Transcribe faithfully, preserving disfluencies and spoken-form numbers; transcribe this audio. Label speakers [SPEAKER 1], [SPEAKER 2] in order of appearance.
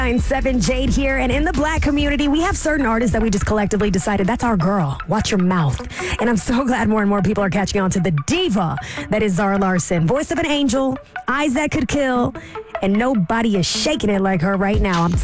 [SPEAKER 1] nine seven Jade here, and in the black community, we have certain artists that we just collectively decided that's our girl. Watch your mouth. And I'm so glad more and more people are catching on to the diva that is Zara Larsson. Voice of an angel, eyes that could kill, and nobody is shaking it like her right now. I'm